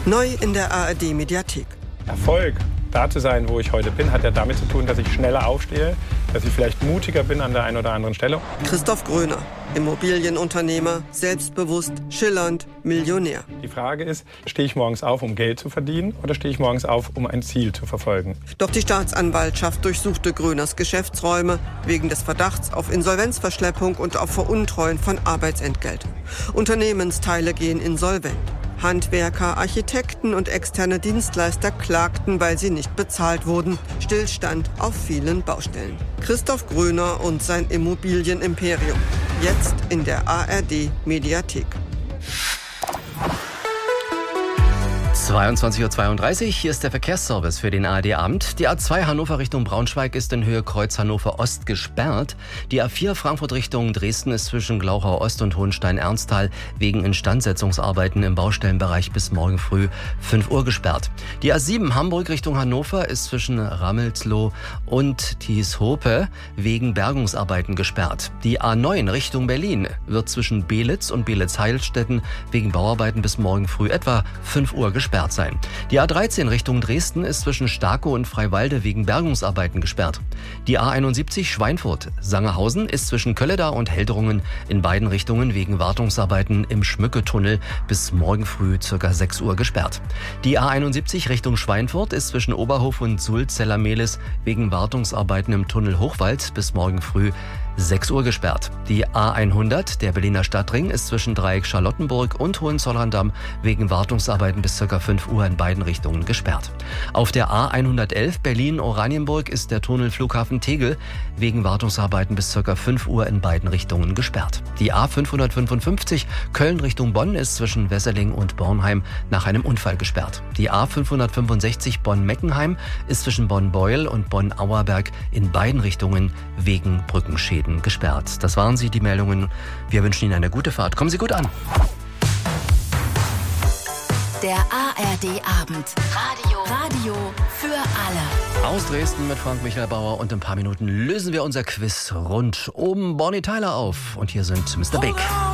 Neu in der ARD-Mediathek. Erfolg, da zu sein, wo ich heute bin, hat ja damit zu tun, dass ich schneller aufstehe, dass ich vielleicht mutiger bin an der einen oder anderen Stelle. Christoph Gröner, Immobilienunternehmer, selbstbewusst, schillernd, Millionär. Die Frage ist, stehe ich morgens auf, um Geld zu verdienen, oder stehe ich morgens auf, um ein Ziel zu verfolgen? Doch die Staatsanwaltschaft durchsuchte Gröners Geschäftsräume wegen des Verdachts auf Insolvenzverschleppung und auf Veruntreuen von Arbeitsentgelt. Unternehmensteile gehen insolvent. Handwerker, Architekten und externe Dienstleister klagten, weil sie nicht bezahlt wurden. Stillstand auf vielen Baustellen. Christoph Gröner und sein Immobilienimperium. Jetzt in der ARD-Mediathek. 22:32 Uhr, hier ist der Verkehrsservice für den ARD-Abend. Die A2 Hannover Richtung Braunschweig ist in Höhe Kreuz Hannover Ost gesperrt. Die A4 Frankfurt Richtung Dresden ist zwischen Glauchau Ost und Hohenstein-Ernsthal wegen Instandsetzungsarbeiten im Baustellenbereich bis morgen früh 5 Uhr gesperrt. Die A7 Hamburg Richtung Hannover ist zwischen Rammelsloh und Thieshope wegen Bergungsarbeiten gesperrt. Die A9 Richtung Berlin wird zwischen Belitz und Belitz-Heilstätten wegen Bauarbeiten bis morgen früh etwa 5 Uhr gesperrt sein. Die A13 Richtung Dresden ist zwischen Starkow und Freiwalde wegen Bergungsarbeiten gesperrt. Die A71 Schweinfurt-Sangerhausen ist zwischen Kölledau und Heldrungen in beiden Richtungen wegen Wartungsarbeiten im Schmücketunnel bis morgen früh ca. 6 Uhr gesperrt. Die A71 Richtung Schweinfurt ist zwischen Oberhof und Sulz-Zellermehlis wegen Wartungsarbeiten im Tunnel Hochwald bis morgen früh 6 Uhr gesperrt. Die A100, der Berliner Stadtring, ist zwischen Dreieck Charlottenburg und Hohenzollern-Damm wegen Wartungsarbeiten bis ca. 5 Uhr in beiden Richtungen gesperrt. Auf der A111 Berlin-Oranienburg ist der Tunnel Flughafen Tegel wegen Wartungsarbeiten bis ca. 5 Uhr in beiden Richtungen gesperrt. Die A555 Köln Richtung Bonn ist zwischen Wesseling und Bornheim nach einem Unfall gesperrt. Die A565 Bonn-Meckenheim ist zwischen Bonn-Beuel und Bonn-Auerberg in beiden Richtungen wegen Brückenschäden gesperrt. Das waren sie, die Meldungen. Wir wünschen Ihnen eine gute Fahrt. Kommen Sie gut an. Der ARD-Abend. Radio für alle. Aus Dresden mit Frank Michael Bauer und in ein paar Minuten lösen wir unser Quiz rund um Bonnie Tyler auf. Und hier sind Mr. Big.